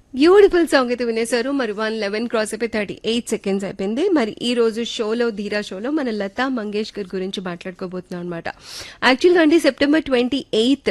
Beautiful song అయితే వినేశారు. మరి 1:11 cross అయిపోయి 38 సెకండ్స్ అయిపోయింది. మరి ఈ రోజు షోలో ధీరా షోలో మన లతా మంగేష్కర్ గురించి మాట్లాడుకోబోతున్నాం అనమాట. యాక్చువల్గా అండి సెప్టెంబర్ 28,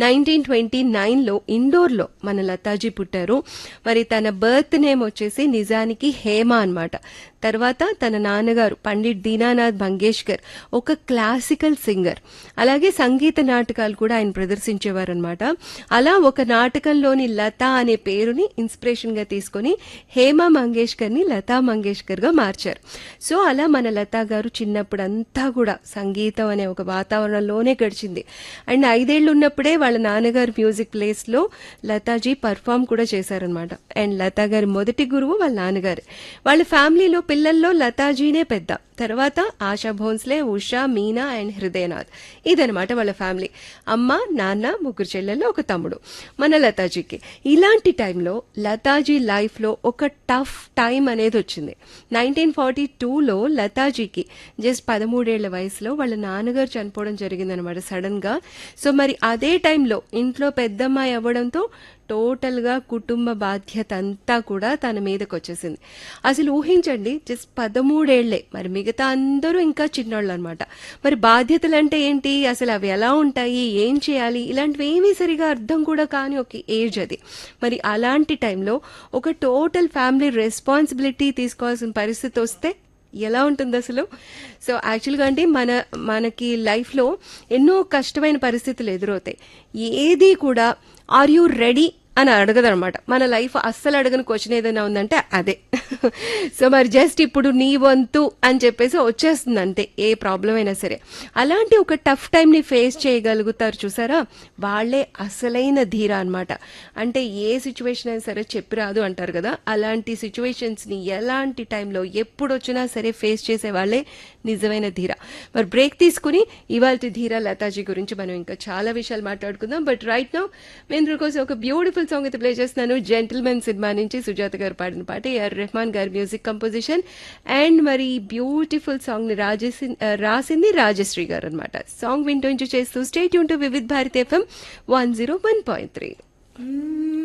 1929లో ఇండోర్లో మన లతాజీ పుట్టారు. మరి తన బర్త్ నేమ్ వచ్చేసి నిజానికి హేమ అనమాట. తర్వాత తన నాన్నగారు పండిట్ దీనానాథ్ మంగేష్కర్ ఒక క్లాసికల్ సింగర్, అలాగే సంగీత నాటకాలు కూడా ఆయన ప్రదర్శించేవారనమాట. అలా ఒక నాటకంలోని లత అనే పేరుని ఇన్స్పిరేషన్ గా తీసుకుని హేమ మంగేష్కర్ ని లతా మంగేష్కర్ గా మార్చారు. సో అలా మన లతా గారు చిన్నప్పుడంతా కూడా సంగీతం అనే ఒక వాతావరణంలోనే గడిచింది. అండ్ 5 ఏళ్ళు ఉన్నప్పుడే వాళ్ళ నాన్నగారు మ్యూజిక్ ప్లేస్ లో లతాజీ పర్ఫామ్ కూడా చేశారనమాట. అండ్ లతా గారి మొదటి గురువు వాళ్ళ నాన్నగారు. వాళ్ళ ఫ్యామిలీలో పిల్లల్లో లతాజీనే పెద్ద, తర్వాత ఆశా భోన్స్లే, ఉషా, మీనా అండ్ హృదయనాథ్. ఇదనమాట వాళ్ళ ఫ్యామిలీ. అమ్మ, నాన్న, ముగ్గురు చెల్లెళ్ళు, ఒక తమ్ముడు మన లతాజీకి. ఇలాంటి టైంలో లతాజీ లైఫ్ లో ఒక టఫ్ టైం అనేది వచ్చింది. 1942లో లతాజీకి జస్ట్ 13 ఏళ్ల వయసులో వాళ్ళ నాన్నగారు చనిపోవడం జరిగిందనమాట సడన్ గా. సో మరి అదే టైంలో ఇంట్లో పెద్దమ్మాయి అవ్వడంతో టోటల్ గా కుటుంబ బాధ్యత అంతా కూడా తన మీదకి వచ్చేసింది. అసలు ఊహించండి, జస్ట్ 13 ఏళ్లే, మరి మిగతా అందరూ ఇంకా చిన్నోళ్ళు అనమాట. మరి బాధ్యతలు అంటే ఏంటి, అసలు అవి ఎలా ఉంటాయి, ఏం చేయాలి, ఇలాంటివి ఏమీ సరిగా అర్థం కూడా కాని ఒక ఏజ్ అది. మరి అలాంటి టైంలో ఒక టోటల్ ఫ్యామిలీ రెస్పాన్సిబిలిటీ తీసుకోవాల్సిన పరిస్థితి వస్తే ఎలా ఉంటుంది అసలు. సో యాక్చువల్గా అంటే మనకి లైఫ్లో ఎన్నో కష్టమైన పరిస్థితులు ఎదురవుతాయి. ఏది కూడా ఆర్ యూ రెడీ అని అడగదనమాట. మన లైఫ్ అస్సలు అడగని క్వశ్చన్ ఏదైనా ఉందంటే అదే. సో మరి జస్ట్ ఇప్పుడు నీ వంతు అని చెప్పేసి వచ్చేస్తుంది అంతే, ఏ ప్రాబ్లం అయినా సరే. అలాంటి ఒక టఫ్ టైం ని ఫేస్ చేయగలుగుతారు చూసారా, వాళ్లే అసలైన ధీర అనమాట. అంటే ఏ సిచ్యువేషన్ అయినా సరే చెప్పి రాదు అంటారు కదా, అలాంటి సిచ్యువేషన్స్ ని ఎలాంటి టైంలో ఎప్పుడు వచ్చినా సరే ఫేస్ చేసే వాళ్ళే నిజమైన ధీర. మరి బ్రేక్ తీసుకుని ఇవాళ ధీర లతాజీ గురించి మనం ఇంకా చాలా విషయాలు మాట్లాడుకుందాం. బట్ రైట్ నౌ మేము కోసం ఒక బ్యూటిఫుల్ సాంగ్ అయితే ప్లే చేస్తున్నాను. జెంటిల్మెన్ సినిమా నుంచి సుజాత గారు పాడిన పాట, ఏఆర్ రెహమాన్ గారి మ్యూజిక్ కంపోజిషన్. అండ్ మరి బ్యూటిఫుల్ సాంగ్ ని రాసింది రాజశ్రీ గారు అనమాట. సాంగ్ వింటూ చేస్తూ stay tune to Vividh Bharati FM 101.3.